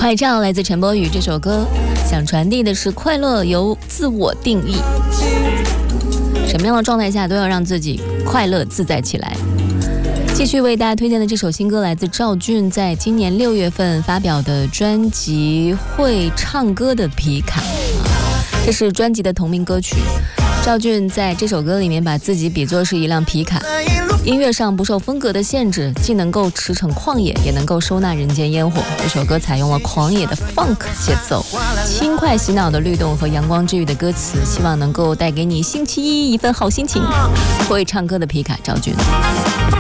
快照来自陈柏宇，这首歌想传递的是快乐由自我定义，什么样的状态下都要让自己快乐自在起来。继续为大家推荐的这首新歌来自赵俊在今年6月份发表的专辑《会唱歌的皮卡》，这是专辑的同名歌曲。赵俊在这首歌里面把自己比作是一辆皮卡，音乐上不受风格的限制，既能够驰骋旷野，也能够收纳人间烟火。这首歌采用了狂野的 funk 节奏，轻快洗脑的律动和阳光治愈的歌词，希望能够带给你星期一一份好心情。会唱歌的皮卡，赵俊。